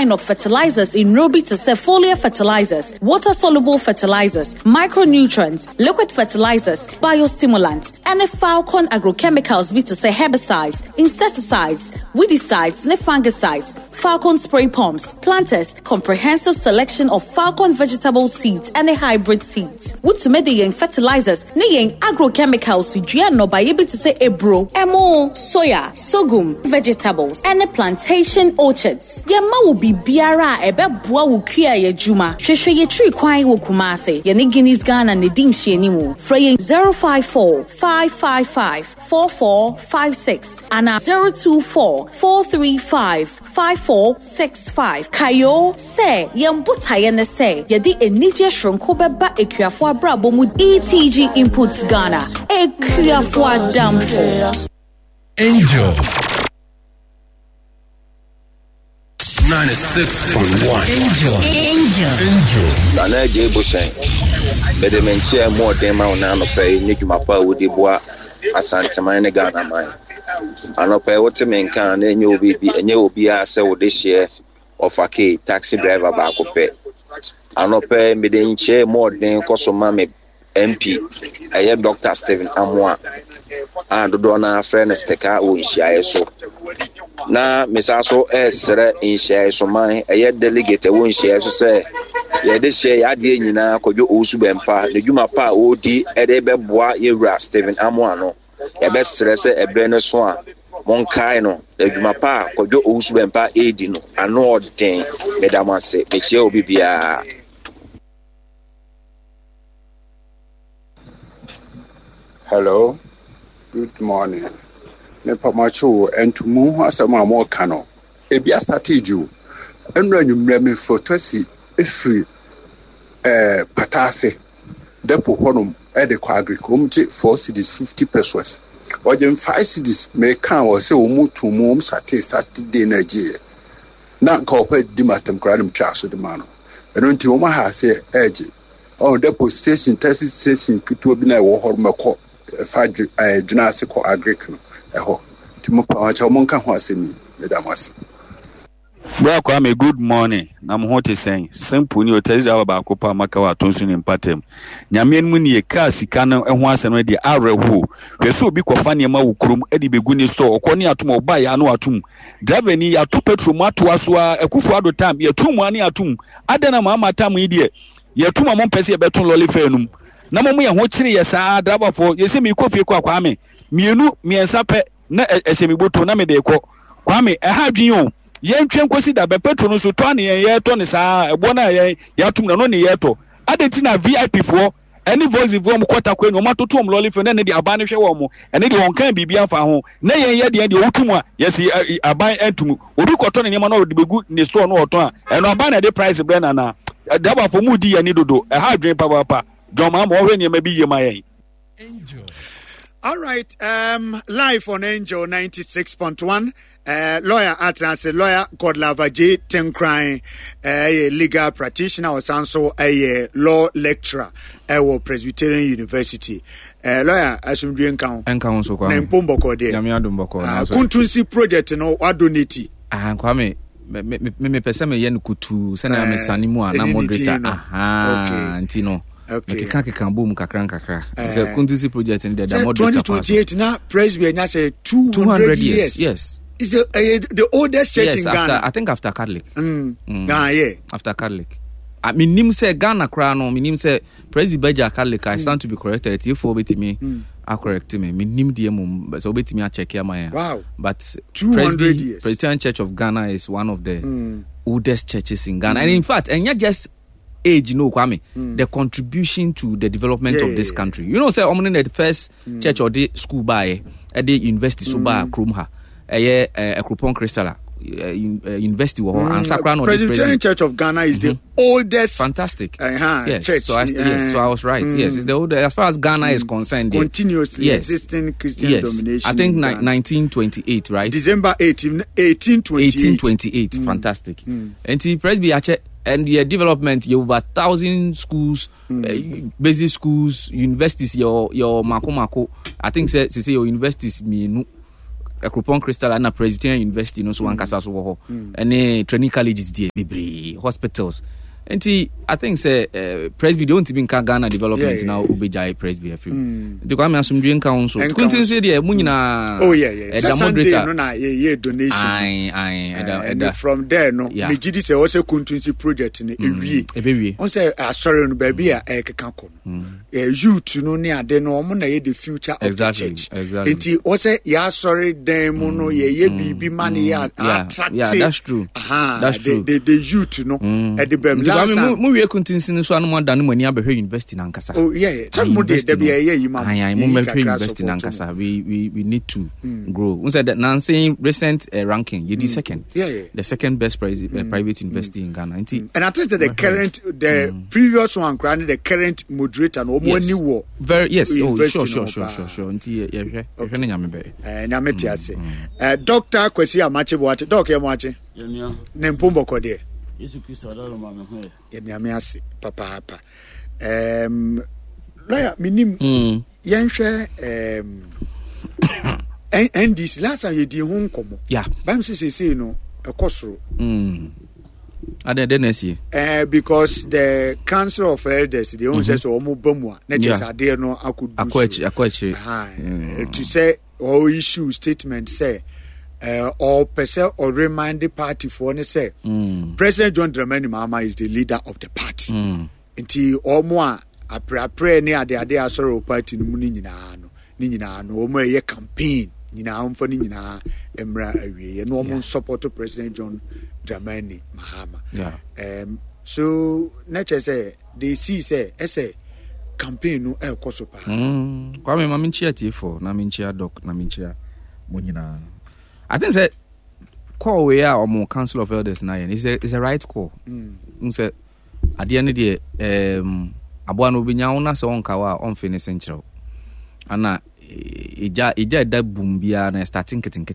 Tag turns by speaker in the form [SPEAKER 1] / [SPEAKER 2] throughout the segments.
[SPEAKER 1] line of fertilizers in Robi to say foliar fertilizers, water-soluble fertilizers, micronutrients, liquid fertilizers, biostimulants, and a Falcon agrochemicals be to say herbicides, insecticides, weedicides, and fungicides, Falcon spray pumps, planters, comprehensive selection of Falcon vegetable seeds and a hybrid seeds. Would to make the fertilizers, ne agrochemicals, no by able to say ebro, emo, soya, sorghum, vegetables, and a plantation orchards. Yama will be biara ebe bua will kia ye juma. Sheshe ye tree kwai wo kumase. Ye Guineas Ghana ne ding she ni mu. Frey 054 555 4456 and 024 435 5465. Kayo say yambuta ye ne say ye di enije shronko beba ekuafo abrabo mu ETG Inputs Ghana. Ekuafo adamfo.
[SPEAKER 2] Angel 96.1 Angel
[SPEAKER 3] Dana J Bushen Bedementia more dema on pay Nikimapa would bois Asantama in Ghana mine. Anope what to mean can and you will be a sell this year of a key taxi driver back up pay. Anope Medinche more than Kosomame MP. I am Dr. Stephen Amwa. And Donna friend Steka will share so. Na misaso esere in share so man a delegate won share so say ye de share ade nyina kodwo osu bempa ne dwuma pa odi e de beboa yewura Stephen Amwa no ye be sere se ebre ne so a monkai no de dwuma pa kodwo osu bempa edi no ano odden medamase be che obi bia.
[SPEAKER 4] Hello, good morning. Me pamacho and to move asama more cano. Ebia strategy. And when you me photo see free patase depo honum at the quagricum 4 cities 50 pesos. Or then 5 cities may count or say move to mom Saturday Nigeria. Not cooperate dimatum gradum charge the mano. And until Oma has say edge. Oh, depo station, testing station could be a war hormone. Fadri Junasico Agricum. Timopa Monka Hosimi, Medamas.
[SPEAKER 5] Welcome, good morning. I'm what is saying. Simple new test about Copa Macawa Tonson in Patem. Yamian Muni, Cassi Cano, and once and ready, Arrehu. We so be Kofania Maukum, Eddie Beguni store, Konya Atum, buy Anu Atum. Draveni, a two petrol Matuasua, a Kufado time, your 2 money atum. Adana Mama Tam idiot. Your 2 Mamon Pessi Beton Lolifenum. Namomi and watching yes, drama for you see me coffee kwa kwame. Mienu miensape na esemiboto na me de ko. Kwame ehadwin o. Yen twem kosi da be petro no so to ne ye to ne saa ebo na ye yatum na no ne ye to. Adenti na VIP fo any voice for mo kwata kwa no matoto mo loli fe na ne de aban hwe wo mo. Ene de won kan bibia fa ho. Na yen ye de otum a yesi aban antum. Obi koto ne nyama na de begu ne store no oton a. Eno aban na de price bre na na. Daba fo mu di ye ni dodo. Ehadwin papa.
[SPEAKER 2] Angel.
[SPEAKER 6] All right, live on Angel 96.1. Lawyer Atlas, lawyer Godlover J. Tenkran, a legal practitioner, was also a law lecturer at Presbyterian University. Lawyer, as you doing count.
[SPEAKER 7] And counsel,
[SPEAKER 6] Nempombo de
[SPEAKER 7] Yamiadumboko,
[SPEAKER 6] Kuntunsi project, no, Adoniti.
[SPEAKER 7] Kwame. Me pesame yen kutu sena me sanimu na moderator aha ntino okay kaka boom kakra the Kuntusi project in the moderator
[SPEAKER 6] 2028 na Presbyterian na say 200 years.
[SPEAKER 7] Yes,
[SPEAKER 6] is the oldest church in Ghana.
[SPEAKER 7] I think after Catholic.
[SPEAKER 6] Yeah,
[SPEAKER 7] after Catholic. I mean, nim say Ghana crano, nim say Presbyterian Catholic. I stand to be corrected. If for me, I correct me. Nim diemum, so bet me I check here my.
[SPEAKER 6] Wow.
[SPEAKER 7] But
[SPEAKER 6] 200 years.
[SPEAKER 7] Presbyterian Church of Ghana is one of the oldest churches in Ghana, and in fact, and not just age, no, Kwame, the contribution to the development of this country. You know, say the first church or the school by at the university so by Krumha, a Krupon Crystal. University and Sacramento.
[SPEAKER 6] Presbyterian Church of Ghana is the oldest.
[SPEAKER 7] Fantastic.
[SPEAKER 6] Yes.
[SPEAKER 7] Church. So I was right. Yes, it's the oldest as far as Ghana is concerned.
[SPEAKER 6] Continuously existing Christian domination.
[SPEAKER 7] I think 1928, right?
[SPEAKER 6] December 1828.
[SPEAKER 7] Fantastic. And the Presbyterian and your development, you have 1,000 schools, basic schools, universities. Your Mako. I think say your universities Ekropon Crystal and Presbyterian University no so ankasa so wo ho ene training colleges die bebre hospitals. And I think say Presby don't even Ghana development now Ubejai Presby FM. The Kwame Asumdwe Council. Couldn't say there Munina.
[SPEAKER 6] Oh yeah.
[SPEAKER 7] Moderator.
[SPEAKER 6] No na ye donation.
[SPEAKER 7] And
[SPEAKER 6] from there no. Me gidi say also contingency project ni ewie. On say sorry no baby a kekanko no. Youth no ne ade no omo na ye the future of the church.
[SPEAKER 7] Exactly.
[SPEAKER 6] Enti o say ya sorry dem no ye bibi man ya attract.
[SPEAKER 7] Yeah, that's true. That's true.
[SPEAKER 6] The youth no at the bem.
[SPEAKER 7] We continue so no more than when you have university in Ankasa.
[SPEAKER 6] Oh yeah. Tell me this there be you man.
[SPEAKER 7] University in Ankasa. We need to grow. We said that Nancy recent ranking you the second.
[SPEAKER 6] Yeah.
[SPEAKER 7] The second best private university in Ghana.
[SPEAKER 6] And I think that the previous one granted the current moderator no more new war.
[SPEAKER 7] Very yes. Oh sure.
[SPEAKER 6] Nyameti ase. Dr. Kwesi Amache Boate. Dr. Amache. Nempombo kode.
[SPEAKER 8] Yesu Kristo adaro ma me ho e.
[SPEAKER 6] Ye nyame ase papa. Lawyer minim yenhwe NDC last time ye di ho nkomo.
[SPEAKER 7] Yeah.
[SPEAKER 6] Bam say no ekosoro.
[SPEAKER 7] Because
[SPEAKER 6] the Council of Elders they own say so omo bamu na just ade no akudu. To say or issue statement say or person or remind the party for say President John Dramani Mahama is the leader of the party. Until omo apre ne ade asoro party no ni nyina no omo ye campaign nyina omfo ni nyina emra awie no omo support President John Dramani Mahama. So nature say they see say campaign no e koso pa.
[SPEAKER 7] Kwame ma minchia tifo na minchia doc na minchia monyina. I think say call we are or Council of Elders na is a right call. Say at the end of the aboa no binya wona se wonka wa on finish nkyerɛw. Ana ija da boom bia na starting kitten.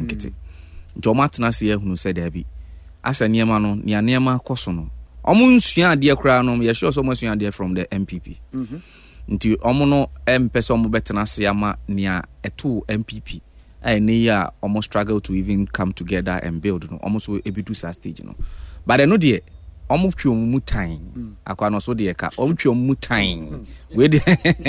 [SPEAKER 7] Nti matena se ehunu se da bi. Asa niema no nia niema koso no. Omo nsua ade kra no ye sure so mo nsua ade from the MPP. Nti omo no empese omo betena se ama nia eto MPP. And ya almost struggle to even come together and build no almost ebidu sa stage no but I know the almost twa mu time akwa no so de ka twa mu time we de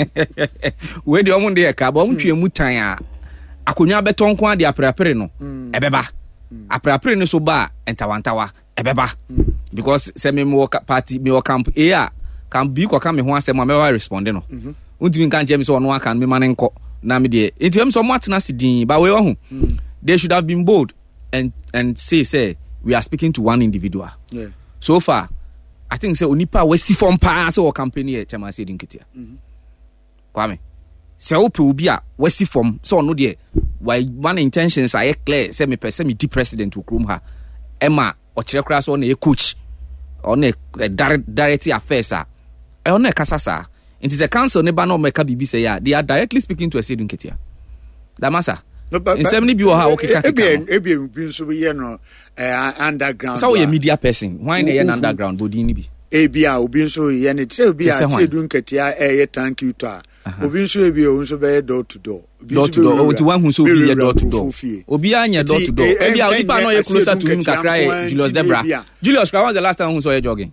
[SPEAKER 7] omo de ka ba twa mu time a akonya beton ko ade aprapre no ebeba aprapre no so ba entawantawa ebeba because say me party me camp a camp B ko come me ho asem me wa respond no untimi kan je me so no aka me man nko na me de enti so matena sidin but we ohu they should have been bold and say we are speaking to one individual. So far I think say onipa we si form pa say o company e chama say din ketia kwame say o pe obi a we si form so no de why one intentions are clear say me person me di president okrom ha ema o kire kra so na e coach on a direct affairs a on a kasasa. It is a council never no make bibi say they are directly speaking to a student ketia. That massa. In 70 bi ha okay
[SPEAKER 6] ebi so we no underground.
[SPEAKER 7] So you media person. Why na an underground body ni bi?
[SPEAKER 6] Ebi a obi so ye ne say obi a student ketia thank you to. Obi so ebi o so be door to door.
[SPEAKER 7] Door to door. Oti wan hu so obi door to door. Obi anya door to door. Ebi a onipa no ye closer to him kakra Julius Debra. Julius, when was the last time you saw you jogging?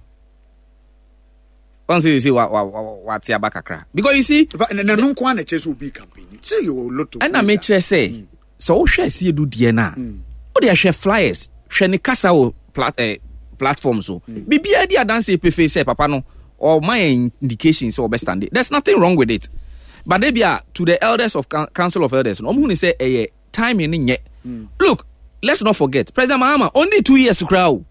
[SPEAKER 7] Once you see what's your back crack because you see,
[SPEAKER 6] but no one a chase will be campaign. Say you will look to
[SPEAKER 7] and I make say so. Share see do Diana. Oh, they share flyers. Share ni kasa o platforms so. Bibi idea dance PF say papa no or my indications or best standing. There's nothing wrong with it. But they be to the elders of Council of Elders. No one say time in yet. Look, let's not forget President Mahama only 2 years to crowd.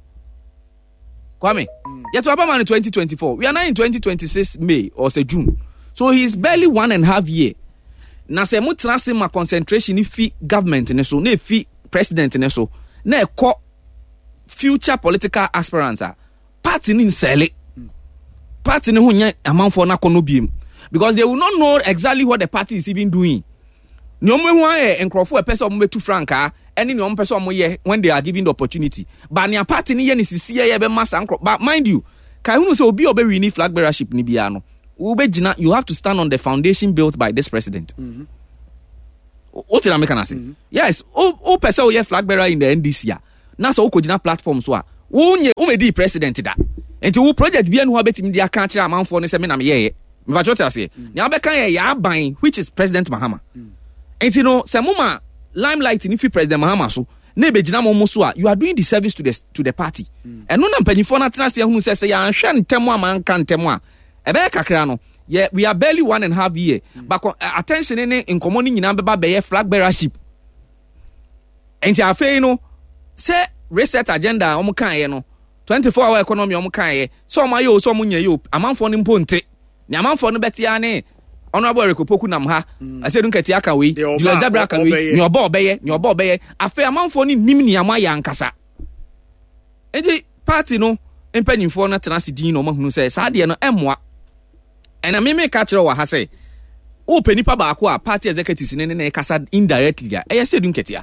[SPEAKER 7] Kwame, yet Obama in 2024. We are now in 2026 May or say June. So he is barely 1.5 years. Na se mutra se ma concentration ifi government ne so, na ifi president ne so, na ekọ future political aspirants a party ni nsele. Party ne ho nya amanfo na kono biem because they will not know exactly what the party is even doing. Ni omo hu aye enkrofo epese omo betu franka any ni omo pese omo ye when they are given the opportunity. But ni party ni ye ni sisi ye be massa nkro. But mind you, kai hu say obi win flag bearership ni bia no. You have to stand on the foundation built by this president. What did I make an say? Yes, o person we flag bearer in the NDC. Na so ko gina platform so a. Wo me president da. Enti wo project bia no betimi dia kan kire amanfo no se me na me ye. Me ba what I say. Nya be kan ya ban which is President Mahama. Enti no se moma limelight ni fi President Mahama so. Na be gina mo so a you are doing the service to the party. Eno na mpanyifo na tena se hu se ya hwe ntemu amanka ntemu a. Ebe kakra no. Yeah, we are barely 1.5 years. But attention in common in be flag bearership. And you are no say reset agenda omukan no 24-hour economy omukan so ma yo so munye yo amanfo ni mponte. Ni amanfo no betia ne honorable Rekopoku nam ha. I said nkati aka we. Julius Dabra aka we. Ni obo obeye. Afi amanfo ni nim ni amaya ankasa. Enti party no empanyimfo na tenase din no mahunu say sa de no emmoa. And I may catch your ha say, oh, Penipa Bakwa, party executives in any casa indirectly. I said, Dunketia.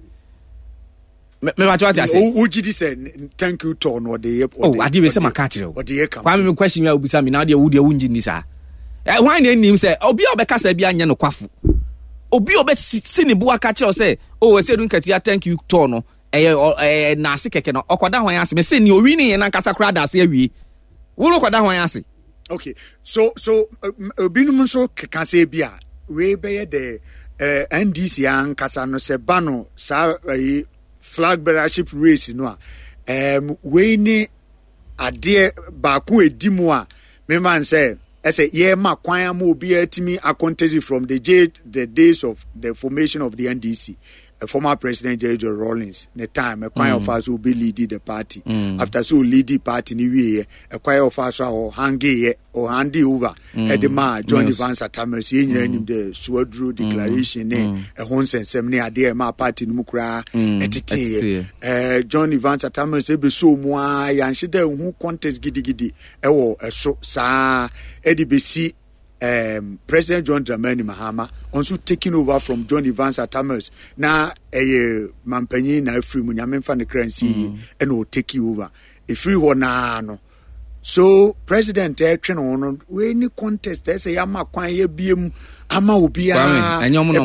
[SPEAKER 6] Uji said, thank you, Ton, or the
[SPEAKER 7] oh, I did say my catcher.
[SPEAKER 6] Or the
[SPEAKER 7] Why question you will be some idea would your wound in this? Why name him say, oh, be a Becasabia no quafu. Oh, be a bet Sinibua catcher say, oh, I said, Dunketia, thank you, Tono, a Nasika, or Quadawan asked me, send you winning and Casacrada, say we. We'll look at that one, ask.
[SPEAKER 6] Okay, so binum so can say bia we be the NDC an kasa no se bano sa flag bearership race no we ni ade ba ko edimu a me man say say ye ma kwan am obi atimi accountancy from the days of the formation of the NDC. Former President George Rawlings, the time a choir of us will be leading the party. After so lead the party, a choir of us or handy or handy over at the ma John Evans at Tamers, in the Swadru declaration, a Hons and Semne, a dear ma party Mukra, and John Evans at Tamers, be so moi, and she there who contest giddy, a so sa Eddie BC. President John Dramani Mahama also taking over from John Evans at Tamers. Now a Mampany na free Munyamin fan the currency and will take you over. A free one no. So President Train on any contest there's a yama kwan ye biem ama ubia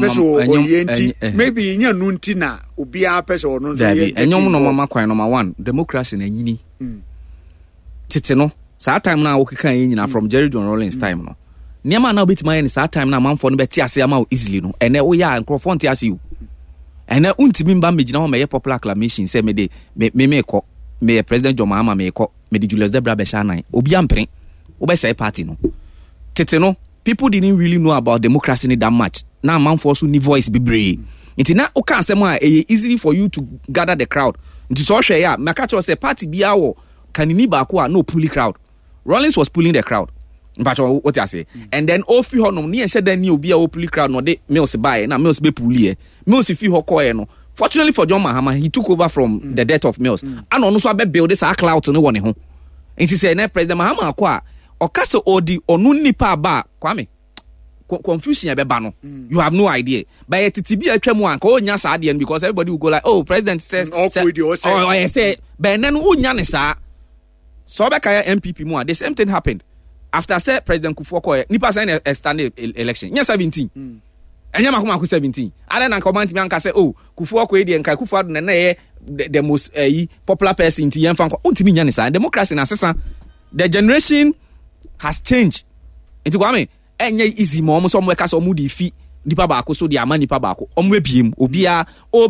[SPEAKER 6] maybe in your nuntina ubia person or no
[SPEAKER 7] mama kwan number 1 democracy na nyini tete no saa time na wokeka nyina from Jerry John Rawlings time no Niama na bit my sa time na manfo no beti ase ama easily no ene wo ya microphone ti ase you ene untimi mba megina ho meye popular acclamation say me ko me President John Mahama me ko me di Julius Debra be sha nan obi ampren wo be say party no tete no people didn't really know about democracy ni that much na manfo so ni voice bibre nti na o kan asem a easily for you to gather the crowd nti so hwe ya maka cho say party bia wo kanini ba ko a no pulling crowd. Rawlings was pulling the crowd. But what I say, and then all free honor near said then you be a openly crowd no de mills buy na mills be pulley mills if you hokoe no. Fortunately for John Mahama, he took over from the death of Mills. And also be build this cloud to no one home. And he said, President Mahama kwa or castle or the or no nipa ba kwame confusion bano. You have no idea. But it be a tremor and call Nyasadian because everybody will go like, oh, President says I say, but then who nyanisa so Bekaya MPP more. The same thing happened. After said President Kufuor nipa sign a standing election. Yes, 17. And Yamakuma 17. And then comment me and say, oh, Kufuor and Kufuor the most popular person in Yamfan. Untimi nyanisa. Democracy na sesa. The generation has changed. Into Gwame. Enye easy mo somewhere cast or moody fee. Nipa bako so the amani nipa bako. Omwebim obia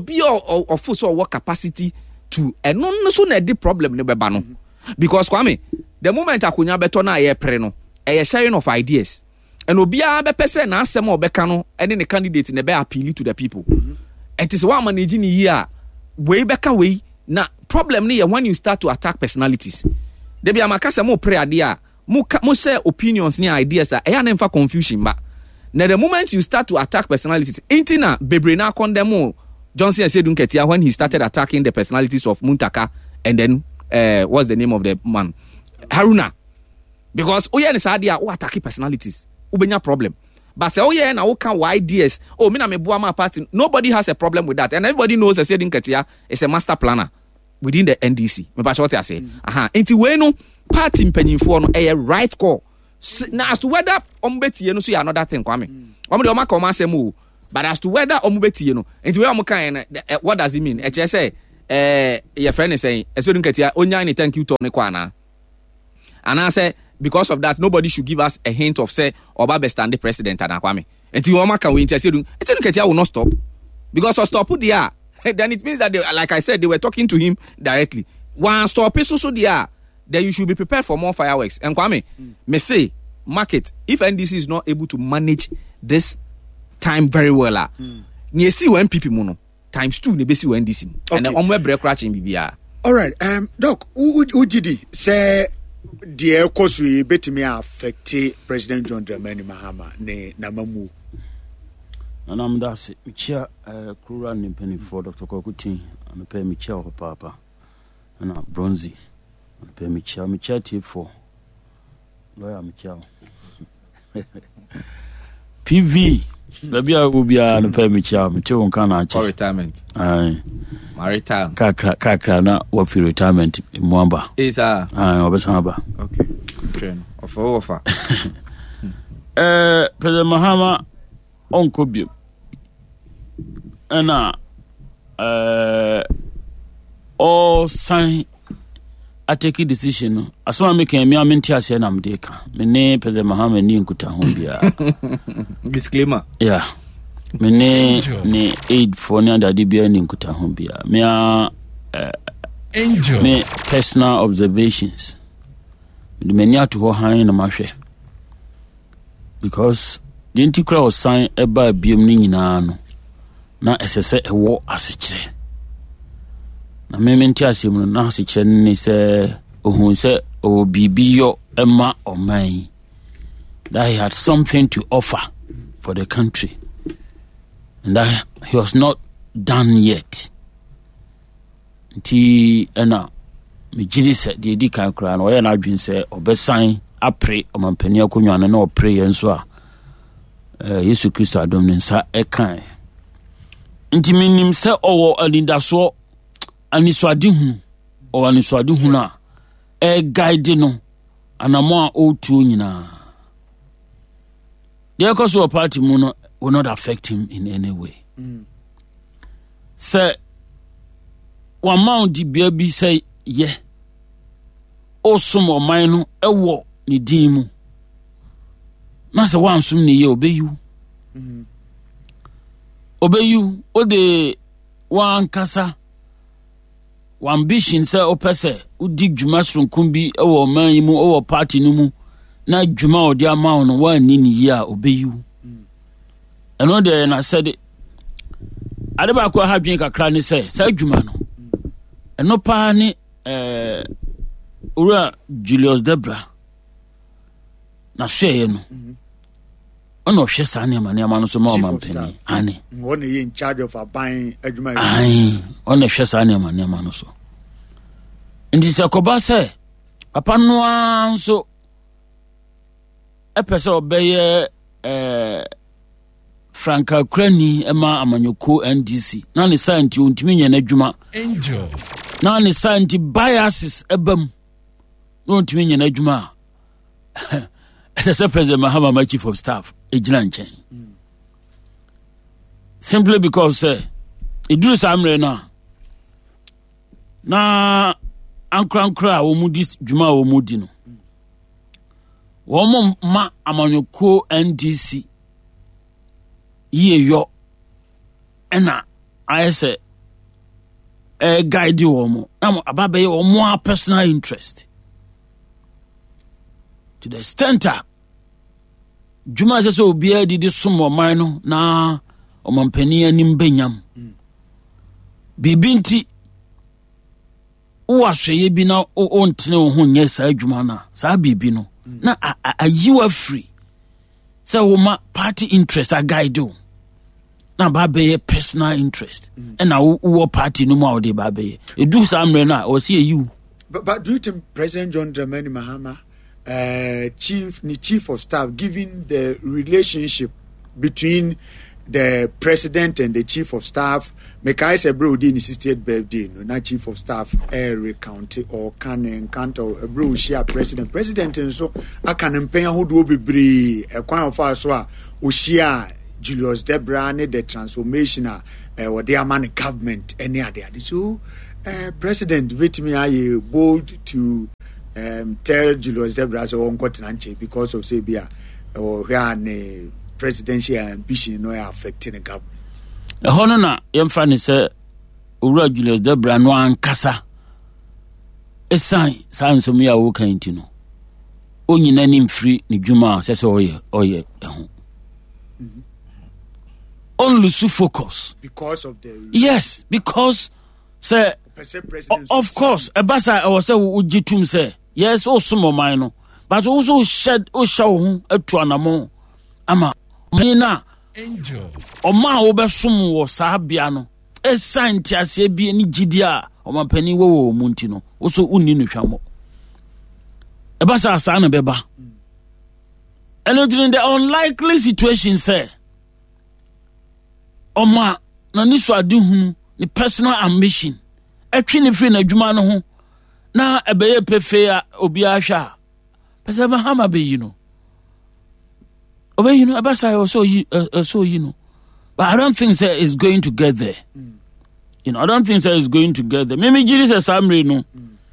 [SPEAKER 7] or full work capacity to and no so na the problem ne beba. Because Kwame, the moment akunya beto na ye pre no, a sharing of ideas. And obia be person na asem obeka no, any the candidate in the be appeal to the people. It is one managing here. Way beka way na problem ni when you start to attack personalities. They be amakase mo pre adia, mo share opinions ni ideas e ya na mfa confusion ba. Now the moment you start to attack personalities, intina bebre na condemn Johnson Asedun Ketia when he started attacking the personalities of Muntaka and then what's the name of the man? Haruna. Because oye ni sadia o attack personalities. Ubenya problem. But say oye na o kan ideas. Oh, me na me bua ma party. Nobody has a problem with that. And everybody knows Asedun Ketia is a master planner within the NDC. Me ba what I say. Enti we no party mpanyimfo no a right call. Now as to whether ombeti no so another thing Kwame. Omo de o ma come asem o. But as to whether omubeti, you know, and where I'm what does it mean? Say, your friend is saying, a certain Katia, only thank you to Nekwana. And I say, because of that, nobody should give us a hint of say, Oba stand the president and Akwame. And Tiwama can we intercede? It's a Katia will not stop. Because of stop they are. Then it means that, they, like I said, they were talking to him directly. One stop is also there. Then you should be prepared for more fireworks. And Kwame, may say, market, if NDC is not able to manage this time very well, you see when people mono times 2 ne besi when NDC. And then on break ratching BBR.
[SPEAKER 6] All right, Doc, who did he say the course we bet me affect President John Dramani Mahama ne Namamu?
[SPEAKER 8] And I'm that's it. Chair Kura Nimpeni for Dr. Kokuti and pay me chair of Papa and Bronzy and pay me chair tip for lawyer Michel PV. Labia will be an pay me chair, Michel Kana for
[SPEAKER 7] retirement. Maritime.
[SPEAKER 8] Kakra na wafi retirement in Mwamba.
[SPEAKER 7] Is
[SPEAKER 8] Obesamba.
[SPEAKER 7] Okay. Offer.
[SPEAKER 8] President Mahama Uncle Bill. And all sign I take a decision. As long as making me, I'm in Tiasia and I'm Deka. My name President Mahama Ninkuta Humbia.
[SPEAKER 7] Disclaimer.
[SPEAKER 8] Yeah. My name aid for Nanda Dibia Ninkuta Humbia. Me personal observations. The many to go high in a marche. Because the anti-crowd was signed by Bium Nino. Na SSA a war as a chair. Na mementiasim na si chen say who say oh BBO Emma or May. That he had something to offer for the country. And that he was not done yet. Nti ena me gidi say the edi kan kra na oya na adwin say obesan apre omampani akonwa na opre yenso a Yesu Kristo adom ne nsa ekan. Nti minim se owo anindaso aniswade hu na guide no anamo a otu nyina. The cause of party mu no will not affect him in any way. Say one mount di baby say yeah. Osumo mine no ewo ni din mu. Na se wan sum ni ye obeyu. Obeyu o de wan kasa wan ambition say opese udi dwuma sonkum bi e wo man yi mu o wo party no mu na dwuma o de ama no wan ni ni ya obeyu. Eno de na said ade ba ko ha dwen kakra ni say dwuma no eno pa ni ura Julius Debra na hweye no ono hwe sa ne ma no so ma mampani ane
[SPEAKER 6] one in charge of a buying adwuma
[SPEAKER 8] ono hwe sa ne ma no so ndi se ko ba se papa no anso epese obeye Franka Krani ema amanyoko NDC na ne santi ontimi nya na adwuma
[SPEAKER 2] Angel
[SPEAKER 8] na ne santi biases ebam no ontimi nya na adwuma as a President Mahama, my chief of staff, simply because it drew some na ankra omudis juma omudino. Womo ma amanyoko NDC ye yo ena ayese guide womo na ababe womo personal interest. To the extent that Juma says, "Oh, be did this some mino na omampani anim benyam." Bibinti uwaswe bi na ontene ho nya sa Juma na sa bibi no na ayiwa free. Say woma party interest a guide do. Na ba be personal interest. And na wo party no more de ba be. E do samre na o see you.
[SPEAKER 6] But do you think President John Dramani Mahama chief of staff, given the relationship between the president and the chief of staff, Mekai Sebro did his 60th birthday, no, not chief of staff, County or can encounter a bro share president, and so I can pay who do be bree a quite of us, Ushia, Julius Debra ne the transformation or the man government any other. So President Whitney are bold to tell Julius Debra so on Kotinanche because of Sabia or where presidential ambition no affecting the government.
[SPEAKER 8] A honor yemfani say Ura Julius Debra no ankasa. A sign so me a woka intino. Only name free ni juma says oye. Only to focus
[SPEAKER 6] because of the
[SPEAKER 8] yes, because say of course a basa I was say ujitum say yes also more minor but also shed o show a tuanamo ama mina
[SPEAKER 2] angel
[SPEAKER 8] o ma obesum wo sabiano e santi ase bi ni gidia o ma pani wo munti no also unni no hwamo e basa asa na beba and in the unlikely situation say Oma na niso adihunu ni personal ambition etwi ne free na adwuma no ho na ebeye pefe a obi ahwa pese ba hama be yi no obe yi no abasa so yi no but I don't think say it's going to get there. I don't think say it's going to get there. Mimi jiri say samre no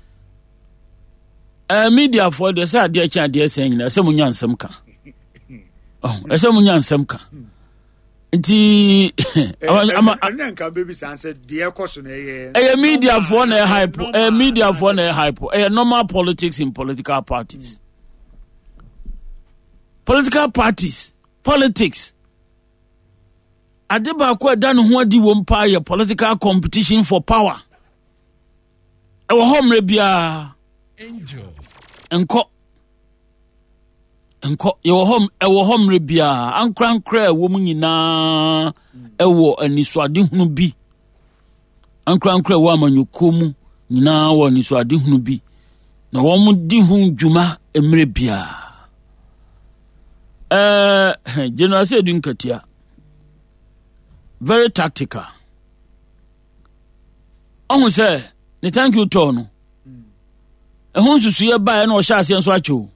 [SPEAKER 8] media for the say ade cha ade say nyina say munya nsem ka say munya nsem ka nti
[SPEAKER 6] ananka baby answer the question
[SPEAKER 8] media for na hype media for na hype normal politics in political parties. Politics adeba ko da no ho adi wo mpa ye political competition for power e wo homre bia
[SPEAKER 2] angel enko ye wo homre bia ankrankra wo mu nyina e wo aniswade hunu bi ankrankra wo amanyoko mu nyina wo aniswade hunu bi na wo mu di hu dwuma emre bia General said Dunkatia very tactical. Omo say ni thank you tono ehun susu ye ba na o sha ase nso acho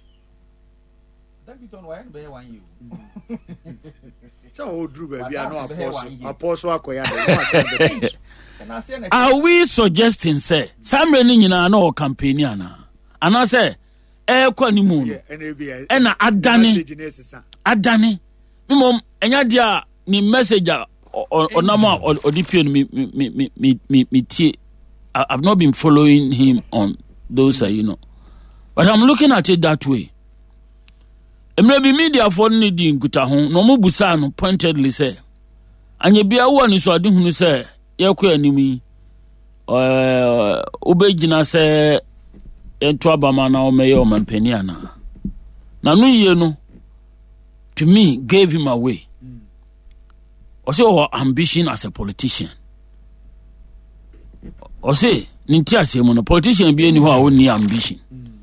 [SPEAKER 6] so odru ba bia no apostle akoya no
[SPEAKER 8] are we suggesting say samre ni nyina na o campaign ana say kwa ni mu na adane mimom enya dia ni message onama odipio me tie. I've not been following him on those but I'm looking at it that way. Maybe media for needing gutahu no mu busa no pointedly say anye bia wo ni so ade hunu say yakwa animi obegina say ento abama na o meye o mampani ana na no ye no to me gave him away. Also ambition as a politician. Also ninti asemu no politician bi eni ho a woni ambition.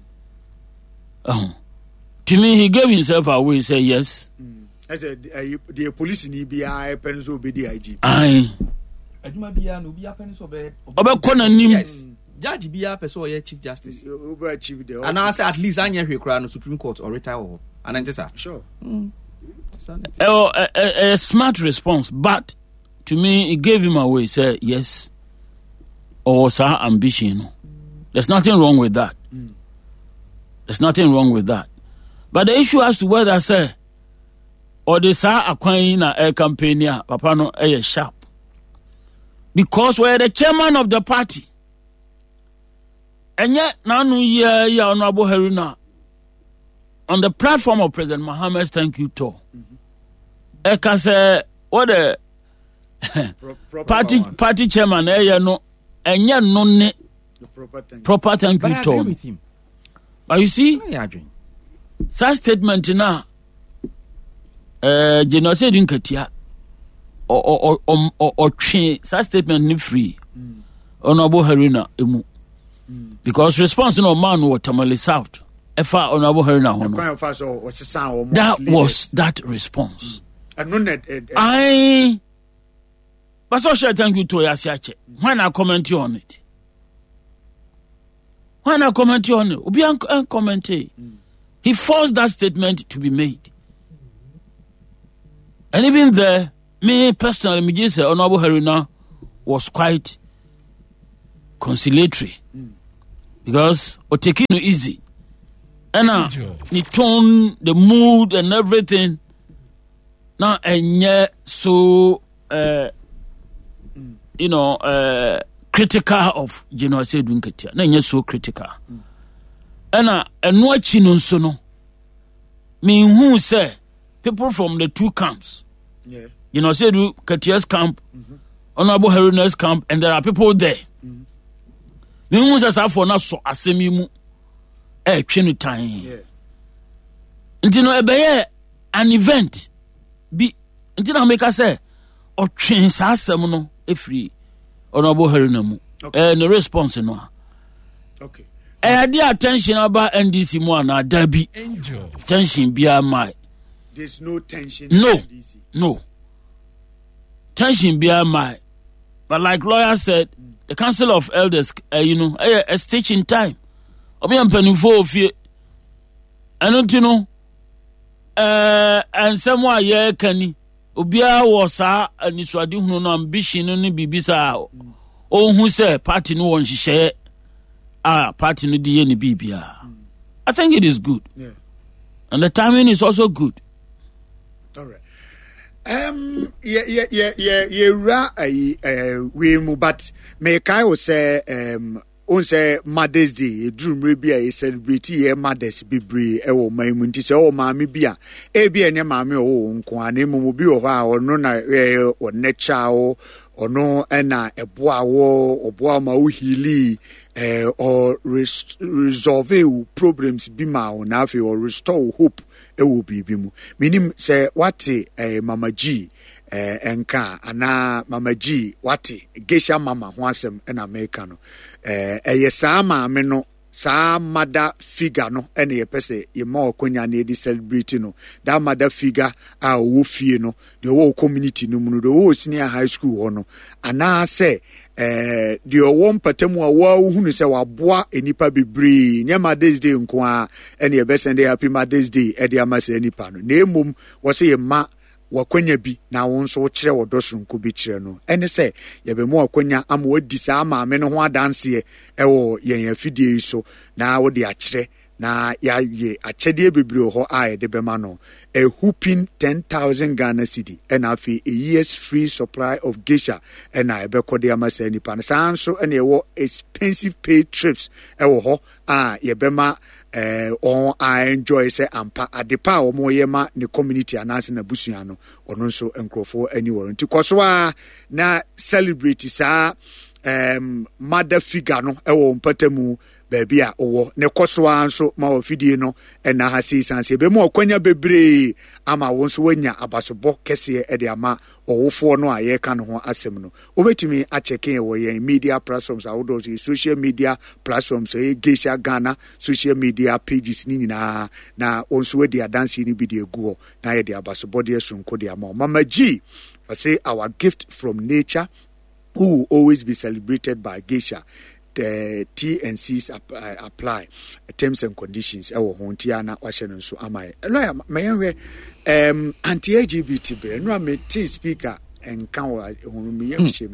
[SPEAKER 8] To me he gave himself away, say yes.
[SPEAKER 6] The police ni bia penso be di IG.
[SPEAKER 8] Ai
[SPEAKER 7] aduma bia no bia penso be
[SPEAKER 8] kona nim.
[SPEAKER 7] Yes. Judge bia person or chief justice.
[SPEAKER 6] Over chief the.
[SPEAKER 7] And I say at least anya hwe kra no Supreme Court or retire or anantisa.
[SPEAKER 6] Sure.
[SPEAKER 8] A smart response, but to me it gave him away. Say yes, or sir ambition. There's nothing wrong with that. There's nothing wrong with that. But the issue as to whether say or the sir acquiring a campaign, papa no sharp, because we're the chairman of the party, and yet nanu ya honorable Haruna on the platform of President Mohammed thank you to. Eka say what the party chairman no enya no ne proper thank you to. But you see, such statement na General said in Katia or train such statement ni free honorable Haruna emu because response no man was Tamale South. Honorable Haruna Hono. That was that response. I but so shall thank you to Yasiache. When I comment you on it. Obi an comment. He forced that statement to be made.
[SPEAKER 2] And even there, me personally, me just say Honorable Haruna was quite conciliatory because or taking it easy. And the tone, the mood, and everything. Now, and yet so critical of genocide Dunketia. Now, yet so critical. And watching on sono. Me who say people from the two camps. Yeah. Genocide Katia's camp, Honorable Haruna's camp, and there are people there. Me who says I for now so asemimu. Chenu time. Nti no ebe an event bi nti na make say o twen sa asem no efri Honorable Haruna mu. No response no.
[SPEAKER 6] Okay.
[SPEAKER 2] The attention about NDC mu na dabi. Tension bia mai.
[SPEAKER 6] There's no tension
[SPEAKER 2] in
[SPEAKER 6] NDC.
[SPEAKER 2] No. Tension bia mai. But like lawyer said, the Council of Elders a stitch in time. Obi ampanifo ofie eno no ansem a ye kani obia wo sa aniswade hunu no ambition no bibisa ohun say party no won hihye party no die ne bibia. I think it is good.
[SPEAKER 6] Yeah.
[SPEAKER 2] And the timing is also good.
[SPEAKER 6] All right. We mu but me kai o say on say Mother's Day, dream rebia is celebrate ye mothers bebre e wo man mu nti se o maami bia e bia ne maami o nko ane mu bi o ha o no na o necha o ono na eboa wo oboa ma wo healy or resolve problems bi ma o na afi or restore hope e wo bibi mu minim say wate Mama G enka ana Mama G wate Geisha mama ho asem na America no saa maame no saa mother figure no ene ye pese ye ma okonya na edi celebrate no that mother figure a wo fie no de wo community no mu no de wo senior high school ho no ana se de wo mpatamu a wo hunu se waboa enipa bebre nya Mother's Day nko a ene ye bese de happy Mother's Day e de amase enipa no na emom wo se ye ma wakwanya bi na won so kire wodosronko bi kire no ene se ye be mo wakwanya am wadi sa maame no ho adanse e wo yen afidie so na wo de akire na ya ye achede bebre ho a de be ma no a whooping 10,000 Ghana cedi and afi a year's free supply of geisha and I be kode amasa ni pan so and ye wo expensive paid trips e wo ho ye be ma on I enjoy say ampa adepa o mo ye ma ne community anase na busua no ono nso enkrofo ani warranty koso na celebrate sa mother figure no e wo mpatamu baby a owo ne koso anso ma ofidie no na ha sisanse be mo akwanya bebre ama won so wanya abasobo kese e de ama owofo no aye ka no ho asem no obetumi a checking wo ye media platforms awodo social media platforms Geisha Ghana social media pages ni nyina na onso we de dance ni bi de egu na ye de abasobo de sunko de ama Mama G say our gift from nature who will always be celebrated by Geisha. The T&Cs apply terms and conditions ewo hontia na wahye no so amaye lawyer mayenwe anti-LGBT be no me T speaker enka wo honumi yamhye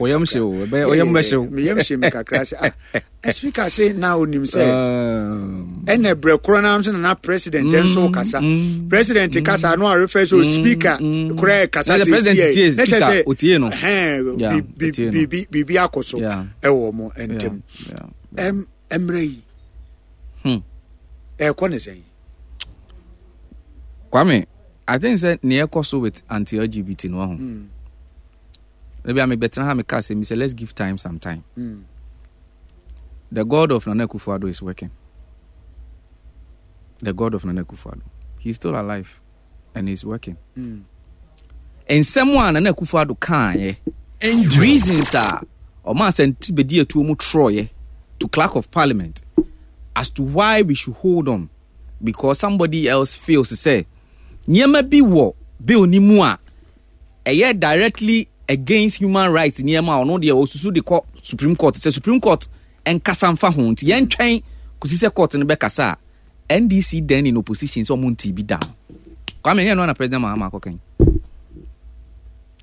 [SPEAKER 6] me kakra say speaker say na onim say ene bre corona na president enso kasa president kasa no refer so speaker kura kasa say president otie no bibi akoso ewo mo entem emrei kone say
[SPEAKER 7] Kwame, I think say near coso with anti-LGBT no ho. Maybe I'm better have me cast me say let's give time some time. The God of Nana Akufo-Addo is working. The God of Nana Akufo-Addo, he's still alive and he's working. And someone Nana Akufo-Addo can reasons are or man sent Tibedi to mu Troy to clerk of parliament as to why we should hold on because somebody else feels to say nyema bi wo bill ni mu a directly against human rights nyema ono de osusu de Supreme Court say Supreme Court enkasa mfa ho nti yen twen kusi se court ne be kasa NDC then in opposition so monti bi down Kwame yen no na president Mahama akokan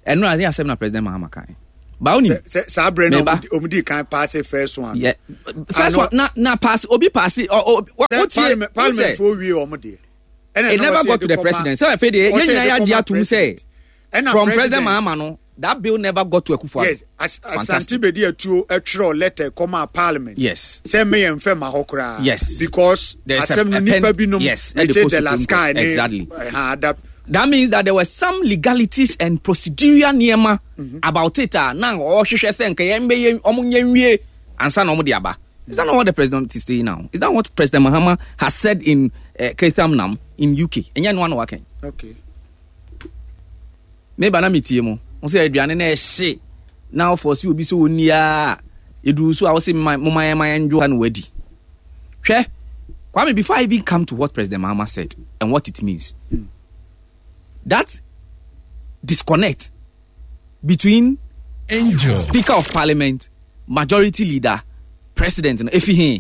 [SPEAKER 7] and no I think accept na President Mahama kan. Ba oni
[SPEAKER 6] say brain omudi kan pass first one.
[SPEAKER 7] Yeah. First one na pass obi pass what
[SPEAKER 6] parliament for we omudi.
[SPEAKER 7] It never got to the president. So I feel the Yanya to say from President Mahama no that bill never got to Akufo-Addo.
[SPEAKER 6] Yes, Asante Bedi a letter come out parliament.
[SPEAKER 7] Yes.
[SPEAKER 6] Say me and Fema Hokra.
[SPEAKER 7] Yes.
[SPEAKER 6] Because
[SPEAKER 7] there's
[SPEAKER 6] a pen.
[SPEAKER 7] Yes.
[SPEAKER 6] The last guy.
[SPEAKER 7] Exactly. That means that there were some legalities and procedural niema about it. Now, or she said, "Is that not what the president is saying now? Is that what President Mahama has said in Kethamnam in UK? And you know working.
[SPEAKER 6] Okay.
[SPEAKER 7] Maybe na mitiemo. On say aduane na ehye. Now for you be so near. Edu so I was say my enjo and wedi. Hwe. Kwame, before I even come to what President Mahama said and what it means. That disconnect between Speaker of Parliament, Majority Leader, President, and Efihin.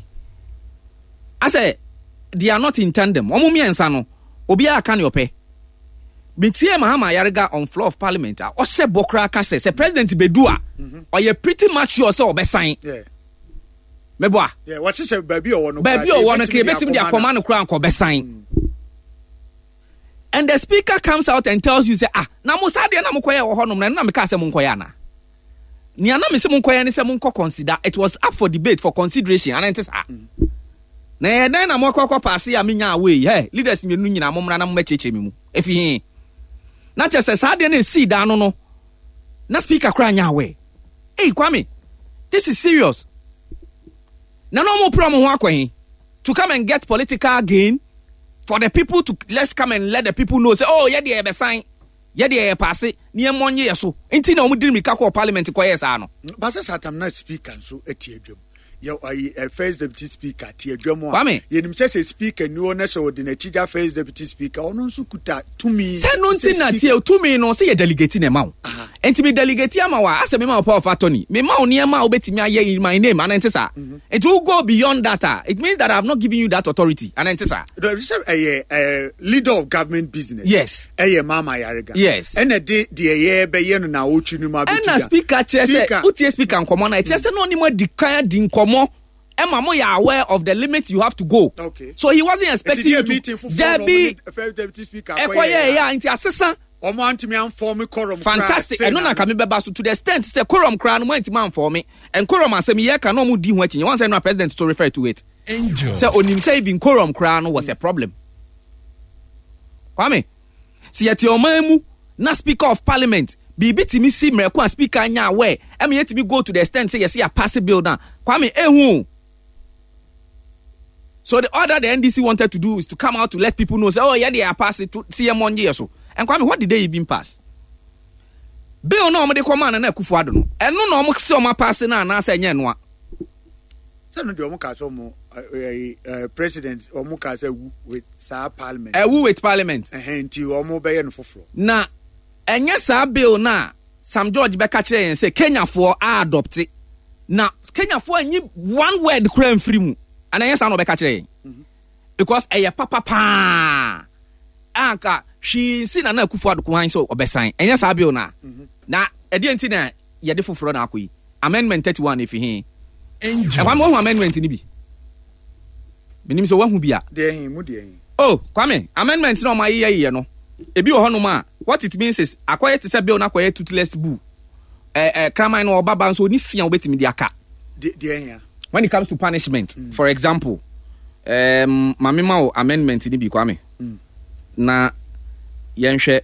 [SPEAKER 7] I say they are not in tandem. Omumi ensano obiya kan yope. Bitie Mahama Yarega on floor of Parliament. Ose Bokra kase se President Bedua. Or you pretty much sure so obesign.
[SPEAKER 6] Yeah.
[SPEAKER 7] Meboa.
[SPEAKER 6] Yeah. What is a baby or one?
[SPEAKER 7] Baby or one? Okay, betim dia command crown ko besign. And the speaker comes out and tells you, say, na musa de na mukoya wo honom na me ka se munkoya na. Ni ana me se munkoya ni se munko consider. It was up for debate, for consideration. And it is na ye dan na mokoko pass ya menya away. Hey, leaders me nu nyina momra na mmecheche me mu. Efi na chese sa de na si da no no. Na speaker kra nya away. Hey, Kwame, this is serious. Na no mo pro mo ho akwan to come and get political gain. For the people to let's come and let the people know say oh yeah dey be sign yeah dey pass ni emonye yeso enti na omu diri mika ko parliament ko yes ano
[SPEAKER 6] ba say satam na speaker so etiadwam ya first deputy speaker tiadwam
[SPEAKER 7] a
[SPEAKER 6] yenim say speaker ni ona so de na tija first deputy speaker ono nso kuta tumi
[SPEAKER 7] say no nti na tie tumi no say ye delegate na ma enti me delegate ama wa ase me ma power of attorney me ma oni ma obetimi aye my name and enti sa it will go beyond that it means that I have not given you that authority and enti sa
[SPEAKER 6] leader of government business
[SPEAKER 7] yes
[SPEAKER 6] Mama Yarega
[SPEAKER 7] yes
[SPEAKER 6] and de ye be ye no na otu nu ma
[SPEAKER 7] betu and speaker chair say utie speaker nkomo na chair say no ni mo dikan di nkomo Emma, you are aware of the limits you have to go.
[SPEAKER 6] Okay.
[SPEAKER 7] So he wasn't expecting you to. There be
[SPEAKER 6] deputy speaker.
[SPEAKER 7] Yeah, into assistant. Fantastic. I know na kami beba so to the extent say quorum crown went man for me and quorum asem here can no mu di ho achi. You want say no president to refer to it.
[SPEAKER 9] Angel.
[SPEAKER 7] So onim say even quorum crown was a problem. Kwame. See at your man na speaker of parliament. Bibi timi si mrekwa speaker anya aware. Em yet me go to the extent say yes a pass bill down. Kwame ehun. So the order the NDC wanted to do is to come out to let people know, say, oh, yeah, they are passing to CM 1 year or so. And Kwame, what did they even pass? Bill no me command and Akufo-Addo no. And no mo se o ma pass na na say nya no a.
[SPEAKER 6] Say no de o mo ka so mo president o mo ka say with sa parliament.
[SPEAKER 7] Wu with parliament.
[SPEAKER 6] Nti o mo be ye no foforo.
[SPEAKER 7] Na enye sa bill na Sam George be ka kire yen say Kenya for adopt. Na Kenya for anyi one word kra free mu. And I no be catch because a papa pa anka she si na Akufo-Addo kwan so obesan enya sa bill na na e de enti na ye de foforo na akoyi amendment 31 if he and one more amendment ni bi menim so wahu bia
[SPEAKER 6] de hin mu de hin
[SPEAKER 7] oh Kwame amendment na o ma ye no ebi wo hono ma what it means is akoye to say bill na akoye toothless boo kraman no baba so ni sia obetimi de aka
[SPEAKER 6] de hin
[SPEAKER 7] when it comes to punishment, for example, mamima amendment ni bi Kwame. Na yenhwe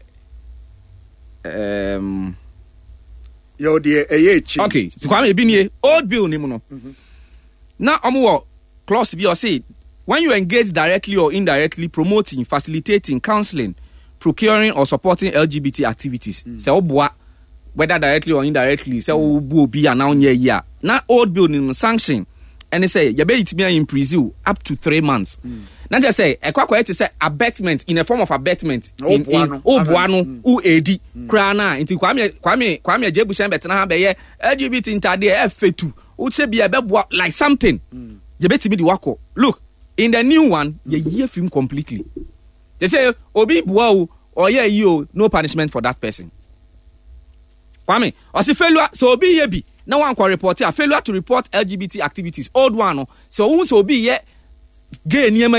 [SPEAKER 6] yo de change.
[SPEAKER 7] Okay, so Kwame bi nie old bill ni mu no. Na omo clause bi o say when you engage directly or indirectly promoting, facilitating, counseling, procuring or supporting LGBT activities. Say oboa whether directly or indirectly say obu obi ana onye yi a. Na old bill ni sanction and they say you be it in prison up to 3 months. Now just say ekwa say abetment in a form of abetment in obuano uad krana inti kwame jebushan betena ha be ye LGBT intade efetu uche bia beboa like something you be timi di wako. Look, in the new one you hear film completely. They say obi bua or yeah you no punishment for that person. Kwame, ɔsi failure so obi ye bi na wan kɔ report a failure to report LGBT activities old one no so ohun so obi ye gay nneɛma